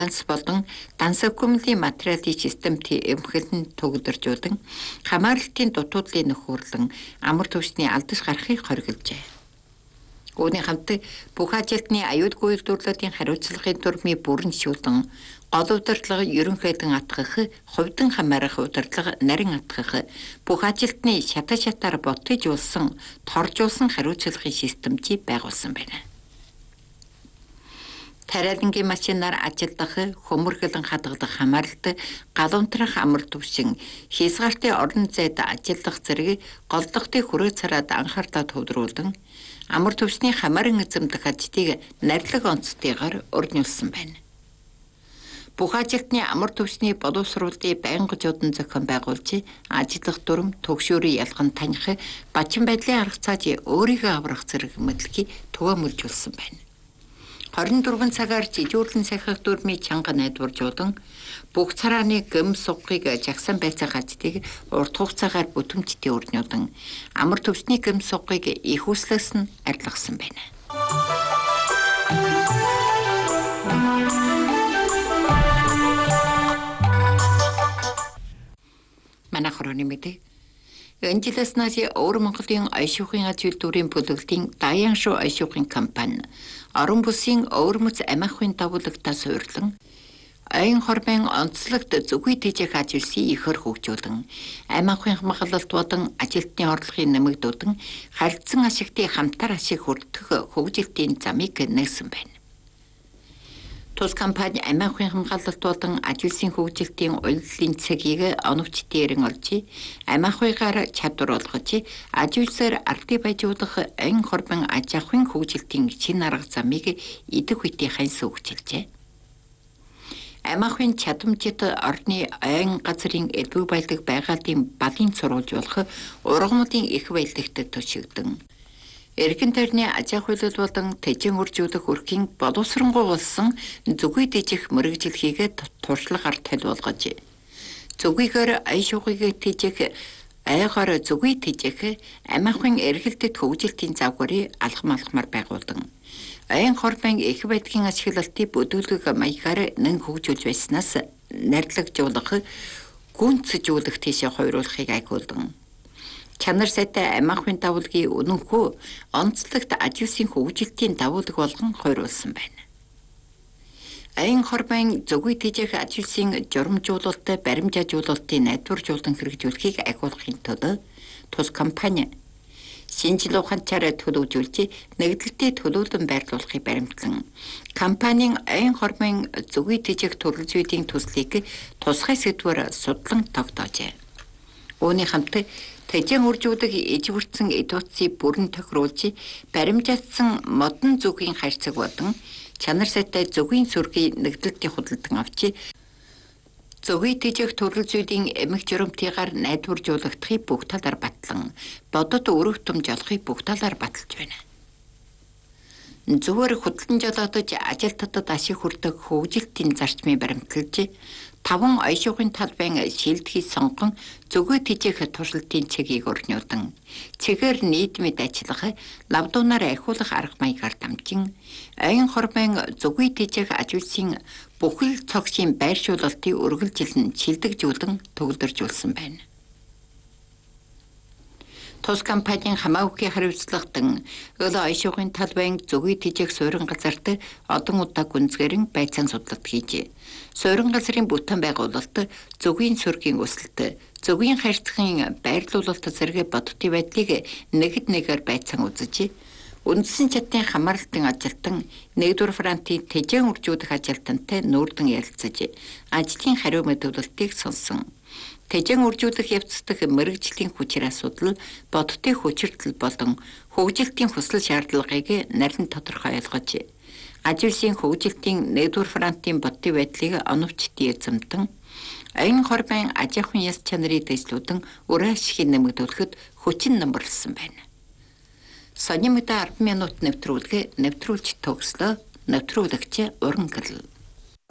данс болон дансаг хүмлийн материалын системт эмхэлн төгөлдөржүүлэн хамаарлалтын дутуудлын нөхөрлөн амар төвчний алдаж гарахыг хоригложээ. Үүний хамт бүх ажилтны аюулгүй үйлдвэрлэлийн хариуцлагын дүрмийн бүрэн шүүлэн гол удирдлага ерөнхийдөн атгах, хувьдан хамаарах удирдлага нарийн атгах, бүх ажилтны шатаар ботгожуулсан, торжуулсан хариуцлагын системжийг байгуулсан байна. Тариалангийн машинаар ажилдах, хөмөргөлөн хадгалах хамаарлалт, галуунтрах амар төвшин, хязгаартын орон зайд ажилдах зэрэг голдохтыг хүрээ цараад анхаарлаа төвлөрүүлэн амар төвчний хамааран эзэмдэх ажлыг нарилга онцтойгоор өрнүүлсэн байна. Бүх ажилтны амар төвчний боловсруулалтыг байнга жуудан зохион байгуулж, ажиллах дүрм, төгшөөрийн ялган таних, бачин байдлын арга цаажийг өөрийгөө аврах зэрэг мэдлэгийг түгээмжүүлсэн байна. 24 цагаар жижүүрлэн сахих дүрмийн чанга найдваржуулан бүх царааны гэм сугыг жагсан байцаах ажлыг урт хугацаагаар бүтэмжтэй өрнүүлэн амар төвчний гэм сугыг их үслээс нь арилгасан байна. Манай хорооны мэдээ энэ жилээс нааш Өвөр Монголын аяшуухын аж үйлдвэрийн бүлэглэлийн Даян шүү аяшуухын компани орон бүсийн өвөрмөц амиахын давуулагтаа суйрлан айн хормын онцлогт зүгүй тэжээх ажилсыг ихэр хөгжүүлэн амиахын хамгаалалт болон ажилтны орлогын нэмэгдүүлэн харилцан ашигтын хамтар ашиг хүртэх хөгжилтийн замыг нээсэн байна. Тус компани амиахын хамгаалалт болон ажилсын хөгжилтийн уяллын цагийг оновчтойрон олж, амиахыгаар чадвар олгож, ажилсаар ардыг байжуулах айн хормын аж ахуйн хөгжилтийн шинэ арга замыг идэх үеийн ханьс хөгжилжээ. Амиахын чадамжит орны айн газрын элбэг баялаг байгалийн балын сурвалжуулах ургамлын их баялагт төшигдөн. Эргэн тойрны аж ахуйлал болон тэжин үржүүлэх өрхийн боловсронгуй болсон зүгүй тэжих мэрэгжилхийг туршлагаар төлөвлөж, зүгүйгээр ая шугыг тэжих, айгаар зүгүй тэжих, амиахын эргэлтэд хөгжилтийн загварыг алхамаар байгуулдан, айн хормын их байдгийн ашиглалтыг бүдүүлэг маягаар нэн хөгжүүлж байснаас нарлагжуулах, гүнцжүүлэх тийшээ хойруулахыг айгуулдан. Чанар сайтай амиахын давуулгын үнэнхүү онцлогт ажилсын хөгжилтийн давуулга болгон хойруулсан байна. Айн хормын зүгүй тэжээх ажилсын журамжуулалт, баримжаажуулалтын найдваржуулан хэрэгжүүлэхийг агуулгын тулд тус компани шинжил ухаанчаар төлөвлөж нэгдэлтэд төлөвлөн байрлуулахыг баримтлан компанийн айн хормын зүгүй тэжээх төрөл зүйлийн төслийг тусгай сэдвээр судлан тогтоожээ. Үүний хамт тэжэн үржүүлэх ижвэрцэн эдуцыг бүрэн тохируулж, баримжаатсан модон зүгийн харьцаг болон чанар сайтай зүгийн сүргийн нэгдэлтийг худалдан авч, зүгийн тэжээх төрөл зүйлийн эмх журамтыгаар найдваржуулагдахыг бүх талаар батлан, бодод өрөв томж олохыг бүх талаар баталж байна. Зүгээр худалдан жолоодож ажилтнуудад ашиг хүртэх хөгжилтийн зарчмыг баримталж, 5 аяшуухын талбайн шилдгийг сонгон зүгүй тэжээх туршилтын цэгийг өрнүүлэн цэгээр нийтмэд ажиллах, лавдуунаар ахиулах арга маягаар дамжин айн хормын зүгүй тэжээх ажилсын бүхэл цогшийн байршуулалтыг үргэлжилэн шилдэгжүүлэн төгөлдөржүүлсэн байна. Тус компанийн хамаагүй хариуцлагадан аяшуухын талбайн зүгүй тэжээх суурин газарт одон удаа гүнзгэрэн байцаан судлалт хийж, суурин газрын бүтээн байгуулалт, зүгийн сүргийн өсөлт, зүгийн харьцагын байрлуулалт зэрэг бодитын байдлыг нэгд нэгээр байцаан үзэж, үндсэн чатны хамаарлалтын ажилтан 1-р фронтын тэжээн үржүүлэх ажилтантай нүүрдэн ярилцаж, ажлын хариу мэдүүлэлтийг сонсон. Тэжээн үржүүлэх явцдах мэрэгжлийн хүчээр асуудал, бодитын хүчирдэл болон хөгжилтийн хүсэл шаардлагыг нарийн тодорхой ойлгож, ажилсын хөгжилтийн 1-р фронтын бодитын байдлыг оновчтой эзэмтэн, айн хормын аж ахуйн яс чанарыг дэвшлүүлэн үр ашигыг нэмэгдүүлэхэд хүчин намбарлсан байна. Сонин мэдээ 10 минут нэвтрүүлгээ нэвтрүүлж төгслөө. Нэвтрүүлэгч Уран Гэрэл.